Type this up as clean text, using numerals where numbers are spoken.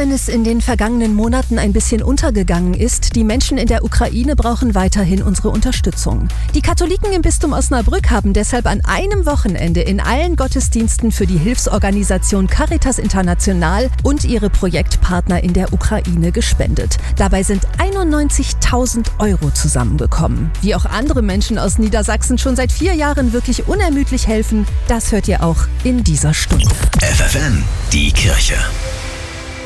wenn es in den vergangenen Monaten ein bisschen untergegangen ist, die Menschen in der Ukraine brauchen weiterhin unsere Unterstützung. Die Katholiken im Bistum Osnabrück haben deshalb an einem Wochenende in allen Gottesdiensten für die Hilfsorganisation Caritas International und ihre Projektpartner in der Ukraine gespendet. Dabei sind 91.000 € zusammengekommen. Wie auch andere Menschen aus Niedersachsen schon seit 4 Jahren wirklich unermüdlich helfen, das hört ihr auch in dieser Stunde. FFN, die Kirche.